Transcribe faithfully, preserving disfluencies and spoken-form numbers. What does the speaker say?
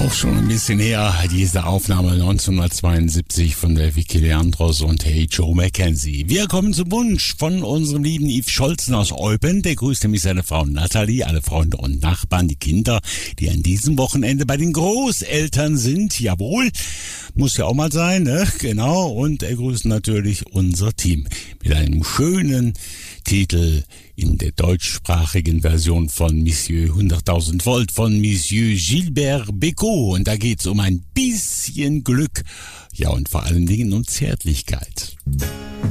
auch schon ein bisschen her, diese Aufnahme neunzehnhundertzweiundsiebzig von der Vicky Leandros und Hey Joe Mackenzie. Wir kommen zum Wunsch von unserem lieben Yves Scholzen aus Eupen. Der grüßt nämlich seine Frau Nathalie, alle Freunde und Nachbarn, die Kinder, die an diesem Wochenende bei den Großeltern sind. Jawohl, muss ja auch mal sein, ne? Genau. Und er grüßt natürlich unser Team mit einem schönen Titel in der deutschsprachigen Version von Monsieur hunderttausend Volt von Monsieur Gilbert Bécaud. Und da geht's um ein bisschen Glück, ja, und vor allen Dingen um Zärtlichkeit.